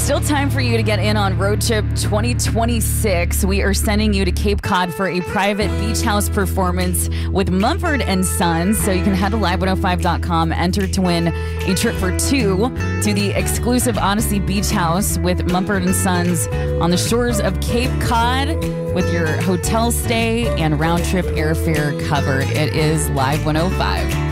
Still time for you to get in on Road Trip 2026. We are sending you to Cape Cod for a private beach house performance with Mumford & Sons. So you can head to live105.com, enter to win a trip for two to the exclusive Odyssey Beach House with Mumford & Sons on the shores of Cape Cod with your hotel stay and round trip airfare covered. It is Live 105.